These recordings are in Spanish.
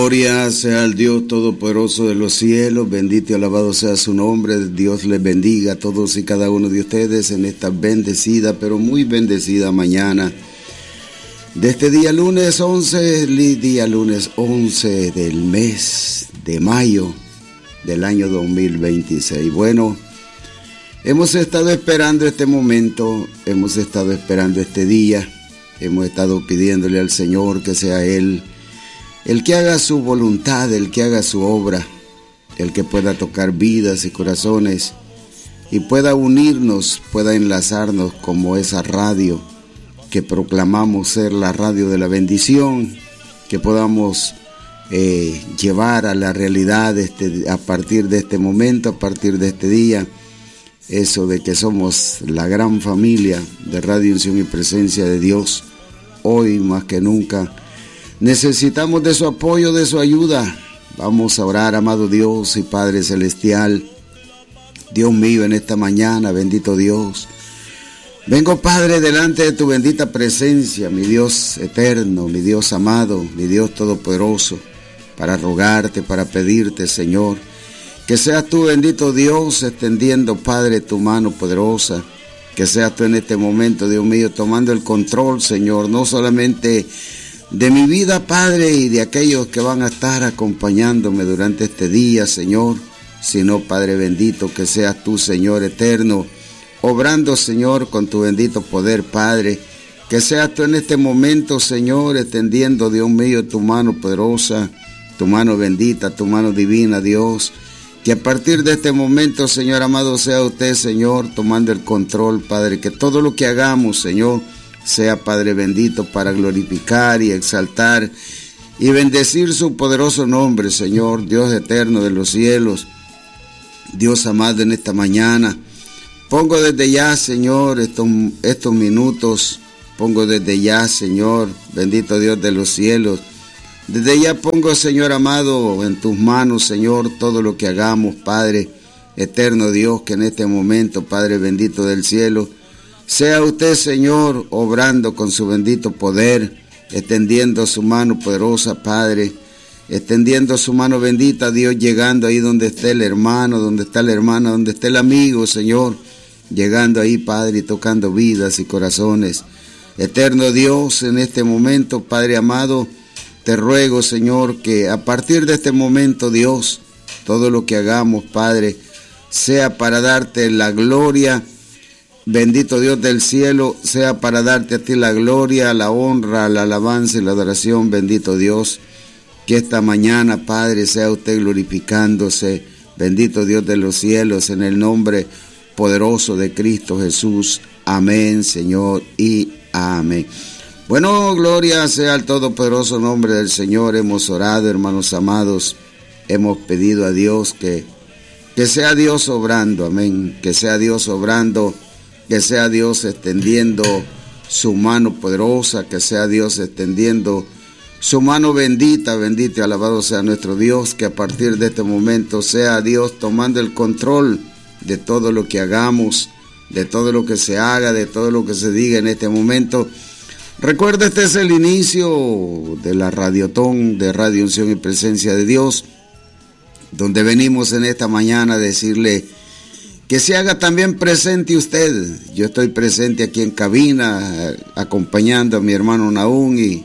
Gloria sea al Dios Todopoderoso de los cielos, bendito y alabado sea su nombre. Dios les bendiga a todos y cada uno de ustedes en esta bendecida, pero muy bendecida mañana de este día lunes 11 del mes de mayo del año 2026. Bueno, hemos estado esperando este momento, hemos estado esperando este día, hemos estado pidiéndole al Señor que sea Él el que haga su voluntad, el que haga su obra, el que pueda tocar vidas y corazones y pueda unirnos, pueda enlazarnos como esa radio que proclamamos ser la radio de la bendición, que podamos llevar a la realidad a partir de este momento, a partir de este día, eso de que somos la gran familia de Radio Unción y Presencia de Dios. Hoy más que nunca necesitamos de su apoyo, de su ayuda. Vamos a orar, amado Dios y Padre Celestial. Dios mío, en esta mañana, bendito Dios, vengo, Padre, delante de tu bendita presencia, mi Dios eterno, mi Dios amado, mi Dios todopoderoso, para rogarte, para pedirte, Señor, que seas tú, bendito Dios, extendiendo, Padre, tu mano poderosa, que seas tú en este momento, Dios mío, tomando el control, Señor, no solamente de mi vida, Padre, y de aquellos que van a estar acompañándome durante este día, Señor, sino, Padre bendito, que seas tú, Señor eterno, obrando, Señor, con tu bendito poder, Padre, que seas tú en este momento, Señor, extendiendo, Dios mío, tu mano poderosa, tu mano bendita, tu mano divina, Dios, que a partir de este momento, Señor amado, sea usted, Señor, tomando el control, Padre, que todo lo que hagamos, Señor, sea, Padre bendito, para glorificar y exaltar y bendecir su poderoso nombre, Señor, Dios eterno de los cielos, Dios amado, en esta mañana. Pongo desde ya, Señor, estos minutos, pongo desde ya, Señor, bendito Dios de los cielos, desde ya pongo, Señor amado, en tus manos, Señor, todo lo que hagamos, Padre eterno Dios, que en este momento, Padre bendito del cielo, sea usted, Señor, obrando con su bendito poder, extendiendo su mano poderosa, Padre, extendiendo su mano bendita, Dios, llegando ahí donde esté el hermano, donde está la hermana, donde esté el amigo, Señor, llegando ahí, Padre, y tocando vidas y corazones. Eterno Dios, en este momento, Padre amado, te ruego, Señor, que a partir de este momento, Dios, todo lo que hagamos, Padre, sea para darte la gloria. Bendito Dios del cielo, sea para darte a ti la gloria, la honra, la alabanza y la adoración, bendito Dios. Que esta mañana, Padre, sea usted glorificándose, bendito Dios de los cielos, en el nombre poderoso de Cristo Jesús. Amén, Señor, y amén. Bueno, gloria sea al todopoderoso nombre del Señor. Hemos orado, hermanos amados, hemos pedido a Dios que sea Dios obrando, amén, que sea Dios obrando, que sea Dios extendiendo su mano poderosa, que sea Dios extendiendo su mano bendita, bendito y alabado sea nuestro Dios, que a partir de este momento sea Dios tomando el control de todo lo que hagamos, de todo lo que se haga, de todo lo que se diga en este momento. Recuerda, este es el inicio de la Radiotón de Radio Unción y Presencia de Dios, donde venimos en esta mañana a decirle que se haga también presente usted. Yo estoy presente aquí en cabina, acompañando a mi hermano Nahum, y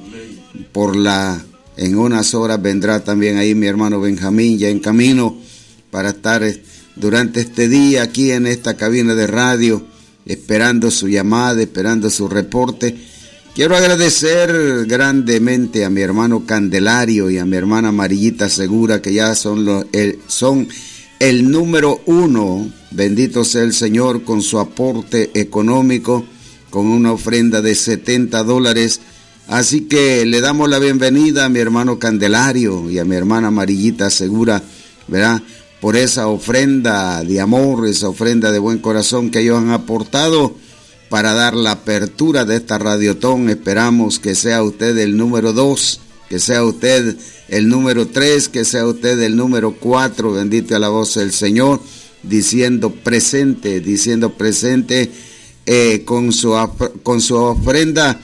en unas horas vendrá también ahí mi hermano Benjamín, ya en camino, para estar durante este día aquí en esta cabina de radio, esperando su llamada, esperando su reporte. Quiero agradecer grandemente a mi hermano Candelario y a mi hermana Amarillita Segura, que ya son el número 1, bendito sea el Señor, con su aporte económico, con una ofrenda de $70. Así que le damos la bienvenida a mi hermano Candelario y a mi hermana Amarillita Segura, ¿verdad?, por esa ofrenda de amor, esa ofrenda de buen corazón que ellos han aportado para dar la apertura de esta Radiotón. Esperamos que sea usted el número 2, que sea usted el número 3, que sea usted el número 4, bendito a la voz del Señor, diciendo presente con su ofrenda,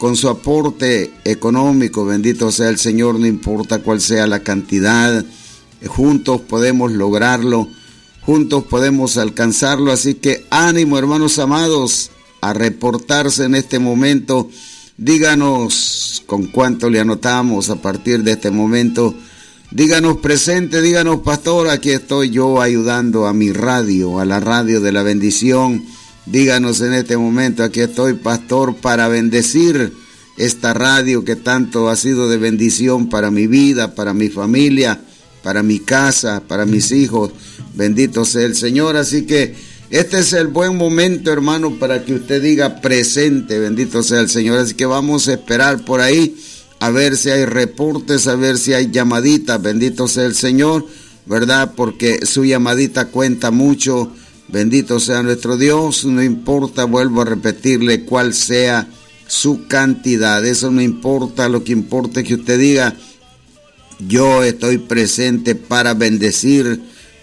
con su aporte económico, bendito sea el Señor, no importa cuál sea la cantidad, juntos podemos lograrlo, juntos podemos alcanzarlo, así que ánimo, hermanos amados, a reportarse en este momento. Díganos con cuánto le anotamos a partir de este momento. Díganos presente, díganos pastor, aquí estoy yo ayudando a mi radio, a la radio de la bendición. Díganos en este momento, aquí estoy pastor para bendecir esta radio que tanto ha sido de bendición para mi vida, para mi familia, para mi casa, para mis hijos. Bendito sea el Señor, así que este es el buen momento, hermano, para que usted diga presente, bendito sea el Señor. Así que vamos a esperar por ahí, a ver si hay reportes, a ver si hay llamaditas, bendito sea el Señor, ¿verdad? Porque su llamadita cuenta mucho, bendito sea nuestro Dios, no importa, vuelvo a repetirle, cuál sea su cantidad, eso no importa, lo que importa es que usted diga, yo estoy presente para bendecir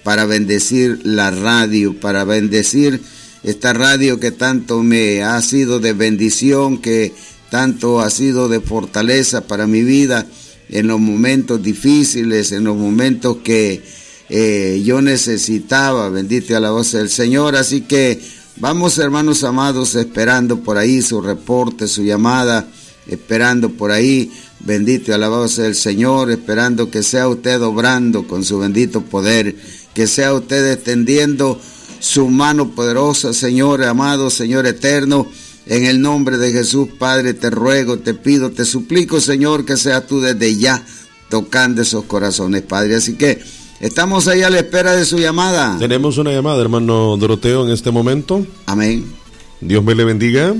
la radio, para bendecir esta radio que tanto me ha sido de bendición, que tanto ha sido de fortaleza para mi vida en los momentos difíciles, en los momentos que yo necesitaba, bendito a la voz del Señor. Así que vamos, hermanos amados, esperando por ahí su reporte, su llamada, esperando por ahí, bendito y alabado sea el Señor, esperando que sea usted obrando con su bendito poder, que sea usted extendiendo su mano poderosa, Señor amado, Señor eterno, en el nombre de Jesús, Padre, te ruego, te pido, te suplico, Señor, que seas tú desde ya tocando esos corazones, Padre. Así que estamos ahí a la espera de su llamada. Tenemos una llamada, hermano Doroteo, en este momento. Amén. Dios me le bendiga.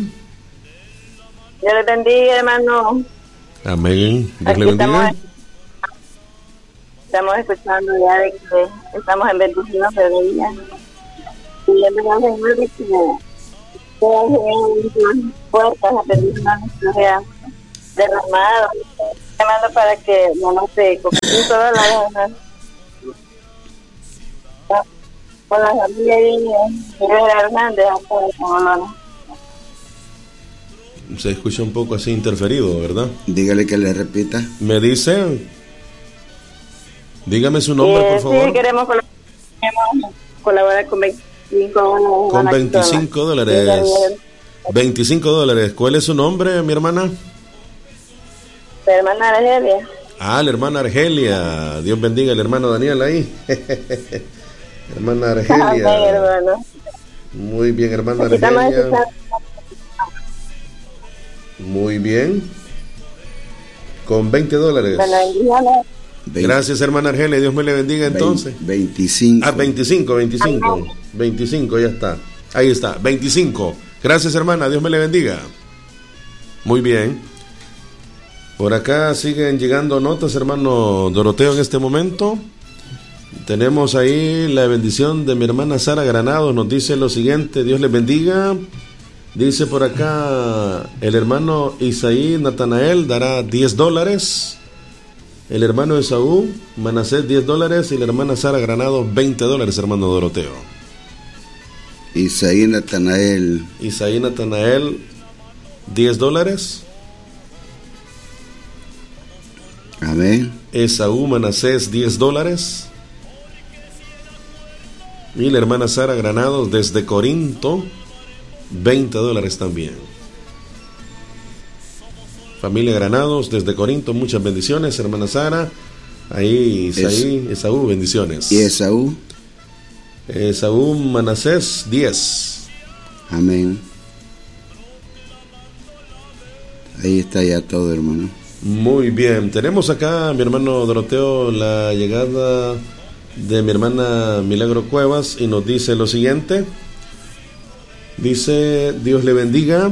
Dios le bendiga, hermano. Amén. Dios Aquí le bendiga. Estamos escuchando ya de que estamos en bendición de día. Pidiendo al Señor de que todas las puertas, las bendiciones que sean derramadas. Llamando para que no nos se con $5 con la familia de Hernández hasta de Colón. Se escucha un poco así interferido, ¿verdad? Dígale que le repita. Me dice, dígame su nombre, por favor. Sí, queremos colaborar con $25. Con $25. $25. ¿Cuál es su nombre, mi hermana? La hermana Argelia. Ah, la hermana Argelia. Dios bendiga al hermano Daniel ahí. Hermana Argelia. Amén, hermano. Muy bien, hermana Argelia. Muy bien. Con $20. Gracias, hermana Argelia. Dios me le bendiga entonces. 25. Ah, 25. 25, ya está. Ahí está, 25. Gracias, hermana. Dios me le bendiga. Muy bien. Por acá siguen llegando notas, hermano Doroteo, en este momento. Tenemos ahí la bendición de mi hermana Sara Granados. Nos dice lo siguiente: Dios les bendiga. Dice por acá, el hermano Isaí Natanael dará $10. El hermano Esaú Manasés $10 y la hermana Sara Granados $20, hermano Doroteo. Isaí Natanael $10. Amén. Esaú Manasés $10. Y la hermana Sara Granados desde Corinto $20 también. Familia Granados desde Corinto, muchas bendiciones, hermana Sara. Ahí Isaí, Esaú, bendiciones. ¿Y Esaú? Esaú Manasés 10. Amén. Ahí está ya todo, hermano. Muy bien, tenemos acá, mi hermano Doroteo, la llegada de mi hermana Milagro Cuevas, y nos dice lo siguiente. Dice: Dios le bendiga.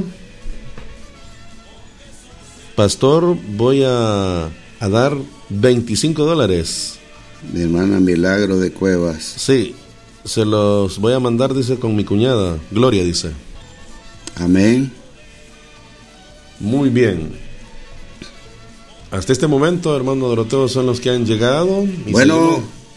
Pastor, voy a dar $25. Mi hermana Milagro de Cuevas. Sí, se los voy a mandar, dice, con mi cuñada Gloria, dice. Amén. Muy bien. Hasta este momento, hermano Doroteo, son los que han llegado. Bueno,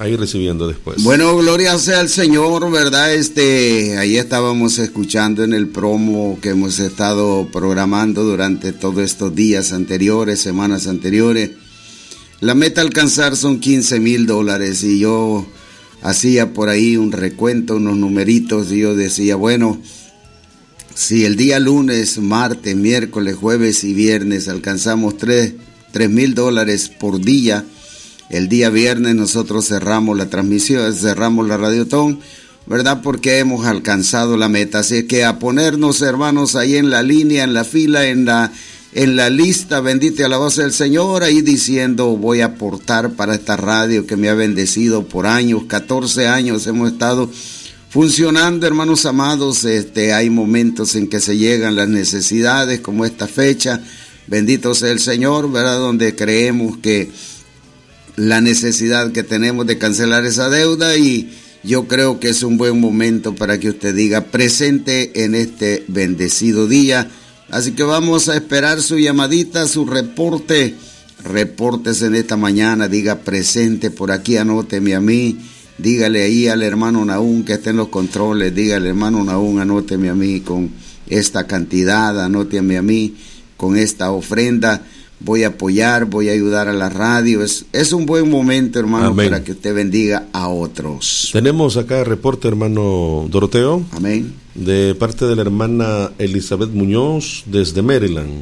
ahí recibiendo después. Bueno, gloria sea al Señor, ¿verdad? Ahí estábamos escuchando en el promo que hemos estado programando durante todos estos días anteriores, semanas anteriores. La meta a alcanzar son $15,000 y yo hacía por ahí un recuento, unos numeritos y yo decía, bueno, si el día lunes, martes, miércoles, jueves y viernes alcanzamos $3,000 por día, el día viernes nosotros cerramos la transmisión, cerramos la Radiotón, ¿verdad? Porque hemos alcanzado la meta. Así que a ponernos, hermanos, ahí en la línea, en la fila, en la lista, bendita y alabado sea el Señor, ahí diciendo, voy a aportar para esta radio que me ha bendecido por años, 14 años hemos estado funcionando, hermanos amados. Hay momentos en que se llegan las necesidades, como esta fecha, bendito sea el Señor, ¿verdad? Donde creemos que la necesidad que tenemos de cancelar esa deuda, y yo creo que es un buen momento para que usted diga presente en este bendecido día. Así que vamos a esperar su llamadita, su reporte. Reportes en esta mañana, diga presente por aquí, anóteme a mí. Dígale ahí al hermano Nahum que está en los controles, dígale hermano Nahum, anóteme a mí con esta cantidad, anóteme a mí con esta ofrenda. Voy a apoyar, voy a ayudar a la radio. Es un buen momento, hermano, amén, para que usted bendiga a otros. Tenemos acá reporte, hermano Doroteo. Amén. De parte de la hermana Elizabeth Muñoz, desde Maryland.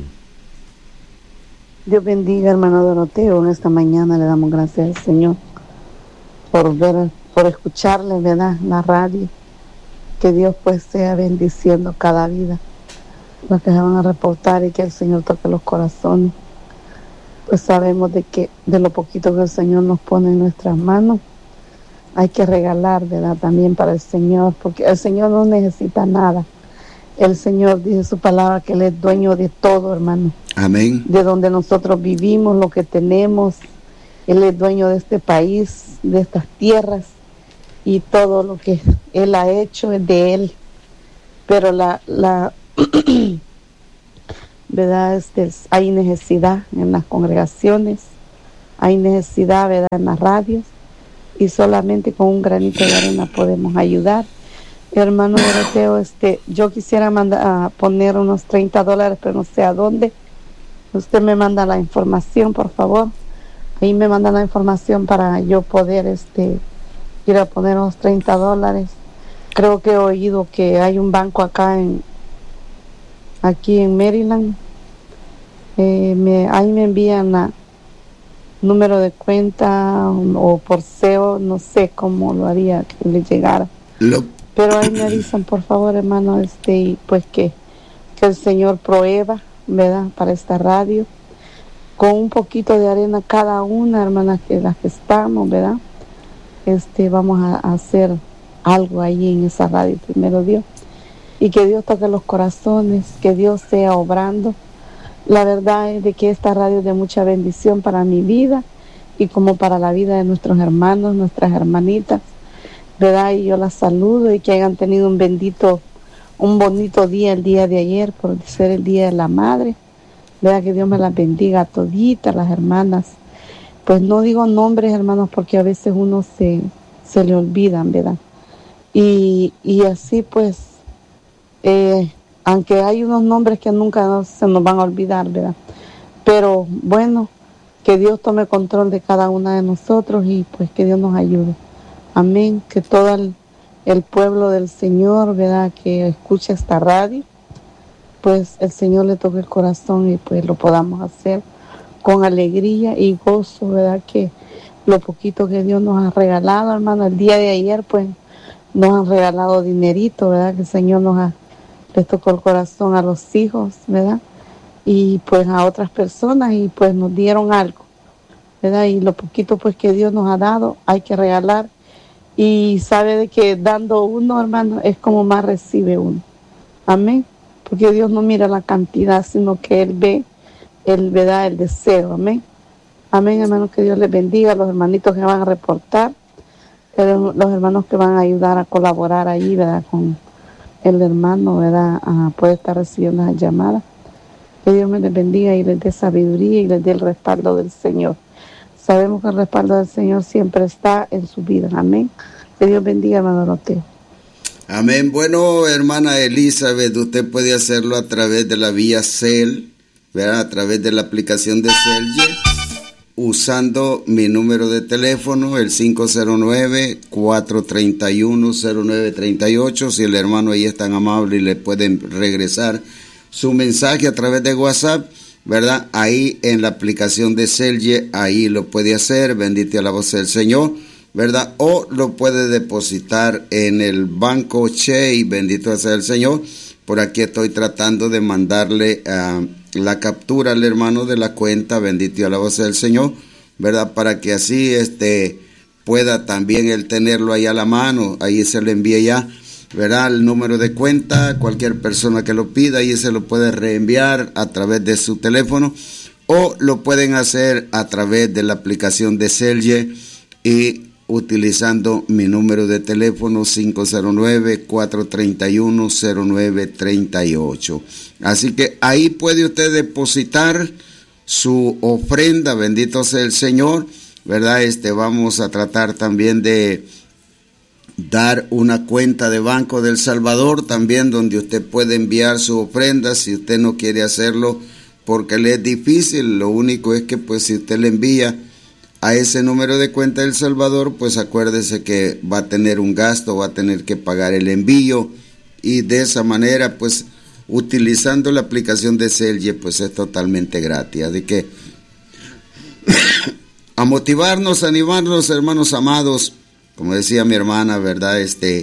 Dios bendiga, hermano Doroteo. En esta mañana le damos gracias al Señor por escucharle, ¿verdad? La radio. Que Dios pues sea bendiciendo cada vida. Los que se van a reportar, y que el Señor toque los corazones. Pues sabemos de lo poquito que el Señor nos pone en nuestras manos, hay que regalar, ¿verdad? También para el Señor, porque el Señor no necesita nada. El Señor dice su palabra que Él es dueño de todo, hermano. Amén. De donde nosotros vivimos, lo que tenemos, Él es dueño de este país, de estas tierras, y todo lo que Él ha hecho es de Él. Pero ¿verdad? Hay necesidad en las congregaciones, hay necesidad, ¿verdad?, en las radios, y solamente con un granito de arena podemos ayudar. Hermano Doroteo, yo quisiera poner unos $30, pero no sé a dónde. Usted me manda la información, por favor. Ahí me manda la información para yo poder ir a poner unos $30. Creo que he oído que hay un banco aquí en Maryland. Ahí me envían número de cuenta o por SEO, no sé cómo lo haría que le llegara. Pero ahí me avisan, por favor, hermano, y pues que el Señor prueba, ¿verdad?, para esta radio, con un poquito de arena cada una, hermanas, que las que estamos, ¿verdad? Vamos a hacer algo ahí en esa radio, primero Dios. Y que Dios toque los corazones, que Dios sea obrando. La verdad es de que esta radio es de mucha bendición para mi vida y como para la vida de nuestros hermanos, nuestras hermanitas, ¿verdad? Y yo las saludo, y que hayan tenido un bonito día el día de ayer, por ser el Día de la Madre, ¿verdad? Que Dios me las bendiga a toditas las hermanas. Pues no digo nombres, hermanos, porque a veces uno se le olvidan, ¿verdad? Y así pues, aunque hay unos nombres que nunca se nos van a olvidar, ¿verdad? Pero bueno, que Dios tome control de cada una de nosotros, y pues que Dios nos ayude. Amén. Que todo el pueblo del Señor, ¿verdad?, que escucha esta radio, pues el Señor le toque el corazón y pues lo podamos hacer con alegría y gozo, ¿verdad? Que lo poquito que Dios nos ha regalado, hermano, el día de ayer pues nos han regalado dinerito, ¿verdad? Que el Señor les tocó el corazón a los hijos, ¿verdad? Y pues a otras personas, y pues nos dieron algo, ¿verdad? Y lo poquito pues que Dios nos ha dado hay que regalar, y sabe de que dando uno, hermano, es como más recibe uno. Amén. Porque Dios no mira la cantidad, sino que Él ve ¿verdad?, el deseo. Amén. Amén, hermanos, que Dios les bendiga a los hermanitos que van a reportar, los hermanos que van a ayudar a colaborar ahí, ¿verdad?, con el hermano, ¿verdad?, puede estar recibiendo las llamadas. Que Dios me les bendiga y les dé sabiduría y les dé el respaldo del Señor. sabemos que el respaldo del Señor siempre está en su vida. Amén. Que Dios bendiga, hermano Doroteo. Amén. Bueno, hermana Elizabeth, usted puede hacerlo a través de la vía Cel, ¿verdad? A través de la aplicación de Celje, usando mi número de teléfono, el 509-431-0938. Si el hermano ahí es tan amable y le pueden regresar su mensaje a través de WhatsApp, ¿verdad? Ahí en la aplicación de Celje, ahí lo puede hacer, bendito a la voz del Señor, ¿verdad? O lo puede depositar en el banco Chey, bendito sea el Señor. Por aquí estoy tratando de mandarle la captura al hermano de la cuenta, bendito y alabado sea el Señor, ¿verdad? Para que así pueda también él tenerlo ahí a la mano, ahí se le envía ya, ¿verdad? El número de cuenta, cualquier persona que lo pida, ahí se lo puede reenviar a través de su teléfono, o lo pueden hacer a través de la aplicación de Celje y utilizando mi número de teléfono 509-431-0938. Así que ahí puede usted depositar su ofrenda, bendito sea el Señor, ¿verdad? Vamos a tratar también de dar una cuenta de Banco del Salvador también, donde usted puede enviar su ofrenda si usted no quiere hacerlo porque le es difícil. Lo único es que pues si usted le envía a ese número de cuenta del Salvador, pues acuérdese que va a tener un gasto, va a tener que pagar el envío, y de esa manera, pues utilizando la aplicación de Celje, pues es totalmente gratis. Así que a motivarnos, a animarnos, hermanos amados, como decía mi hermana, ¿verdad?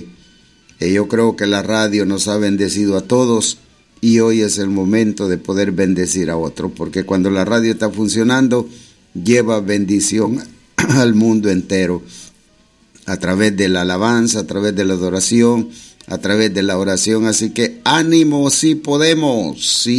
Yo creo que la radio nos ha bendecido a todos, y hoy es el momento de poder bendecir a otro, porque cuando la radio está funcionando, lleva bendición al mundo entero, a través de la alabanza, a través de la adoración, a través de la oración. Así que ánimo, sí podemos,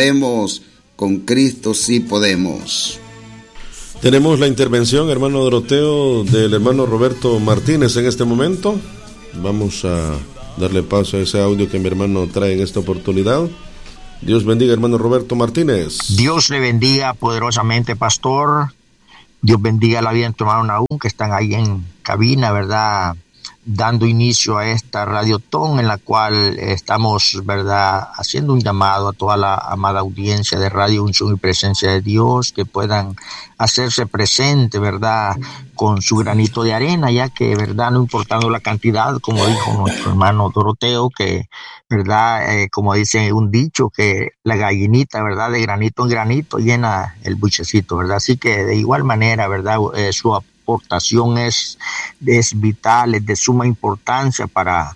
con Cristo sí podemos. Tenemos la intervención, hermano Doroteo, del hermano Roberto Martínez en este momento. Vamos a darle paso a ese audio que mi hermano trae en esta oportunidad. Dios bendiga, hermano Roberto Martínez. Dios le bendiga poderosamente, pastor. Dios bendiga la vida de tu hermano Nahum, que están ahí en cabina, ¿verdad? Dando inicio a esta radiotón en la cual estamos, ¿verdad?, haciendo un llamado a toda la amada audiencia de Radio Unción y Presencia de Dios, que puedan hacerse presente, ¿verdad?, con su granito de arena, ya que, ¿verdad?, no importando la cantidad, como dijo nuestro hermano Doroteo, que, ¿verdad?, como dice un dicho, que la gallinita, ¿verdad?, de granito en granito llena el buchecito, ¿verdad? Así que de igual manera, ¿verdad?, su aportación es vital, es de suma importancia para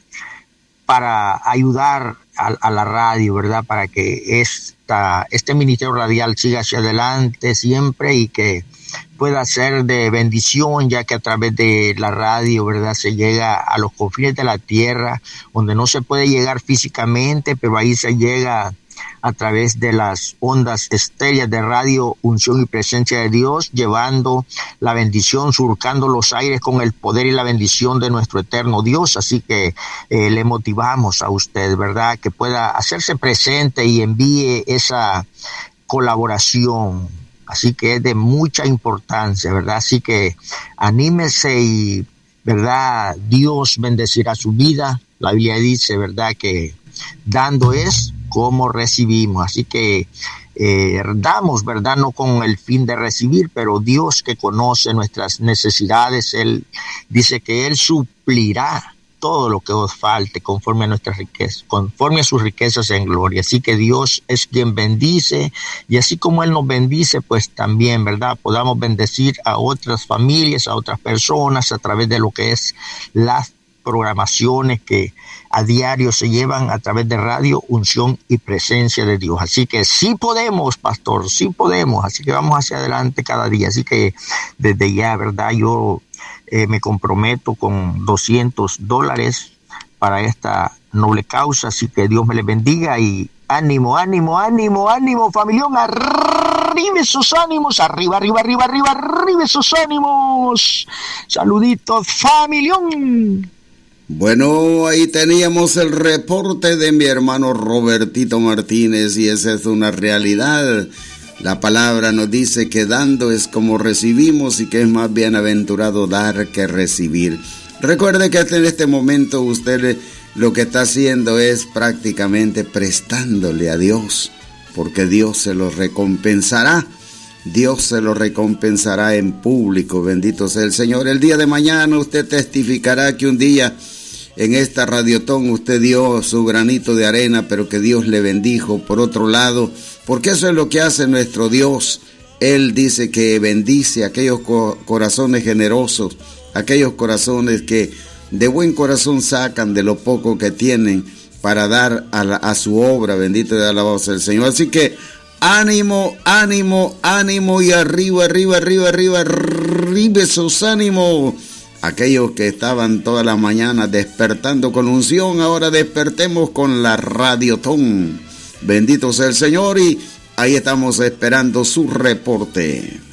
ayudar a la radio, ¿verdad? Para que este ministerio radial siga hacia adelante siempre y que pueda ser de bendición, ya que a través de la radio, ¿verdad?, se llega a los confines de la tierra, donde no se puede llegar físicamente, pero ahí se llega a través de las ondas estéreas de Radio Unción y Presencia de Dios, llevando la bendición, surcando los aires con el poder y la bendición de nuestro eterno Dios. Así que le motivamos a usted, ¿verdad?, que pueda hacerse presente y envíe esa colaboración. Así que es de mucha importancia, ¿verdad? Así que anímese y, ¿verdad?, Dios bendecirá su vida. La Biblia dice, ¿verdad?, que dando es como recibimos. Así que damos, ¿verdad?, no con el fin de recibir, pero Dios, que conoce nuestras necesidades, Él dice que Él suplirá todo lo que os falte conforme a nuestras riquezas, conforme a sus riquezas en gloria. Así que Dios es quien bendice, y así como Él nos bendice, pues también, ¿verdad?, podamos bendecir a otras familias, a otras personas, a través de lo que es las programaciones que a diario se llevan a través de Radio Unción y Presencia de Dios. Así que sí podemos, pastor, sí podemos. Así que vamos hacia adelante cada día. Así que desde ya, ¿verdad?, yo me comprometo con $200 para esta noble causa. Así que Dios me les bendiga y ánimo, ánimo, ánimo, ánimo, familión, arriba esos ánimos, arriba, arriba, arriba, arriba, arriba esos ánimos. Saluditos, familión. Bueno, ahí teníamos el reporte de mi hermano Robertito Martínez, y esa es una realidad. La palabra nos dice que dando es como recibimos y que es más bienaventurado dar que recibir. Recuerde que hasta en este momento usted lo que está haciendo es prácticamente prestándole a Dios, porque Dios se lo recompensará. Dios se lo recompensará en público, bendito sea el Señor. El día de mañana usted testificará que un día en esta Radiotón usted dio su granito de arena, pero que Dios le bendijo. Por otro lado, porque eso es lo que hace nuestro Dios. Él dice que bendice a aquellos corazones generosos, aquellos corazones que de buen corazón sacan de lo poco que tienen para dar a su obra. Bendito y alabado sea el Señor. Así que ánimo, ánimo, ánimo y arriba, arriba, arriba, arriba, arriba esos ánimos. Aquellos que estaban todas las mañanas despertando con unción, ahora despertemos con la Radiotón. Bendito sea el Señor y ahí estamos esperando su reporte.